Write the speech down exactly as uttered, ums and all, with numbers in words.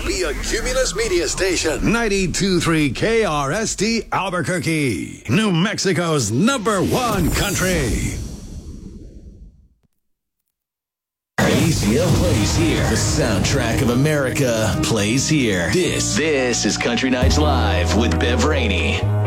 to be a Cumulus media station. ninety-two point three K R S T Albuquerque, New Mexico's number one country. A C L plays here. The soundtrack of America plays here. This, this is Country Nights Live with Bev Rainey.